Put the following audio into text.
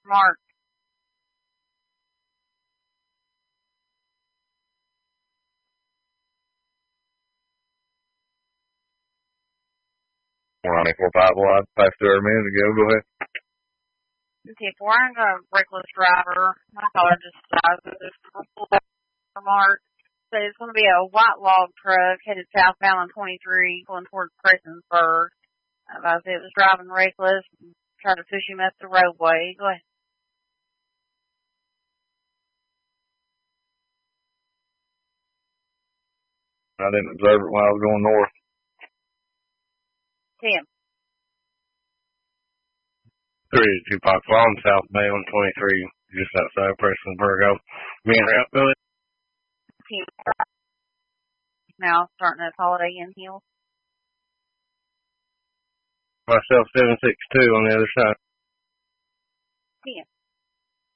Mark. We're on 4-5 wide. Passed through her a minute ago. Go ahead. Okay, we're on a reckless driver. My caller just Mark. So it's going to be a white log truck headed southbound on 23 going towards Prestonsburg. As it was driving reckless and tried to push him up the roadway. Go ahead. I didn't observe it when I was going north. Tim. 3 Tupac Farm, southbound 23, just outside Prestonsburg. Me and Ralph, go ahead. Tim. Now starting at Holiday Inn Hill. Myself 762 on the other side.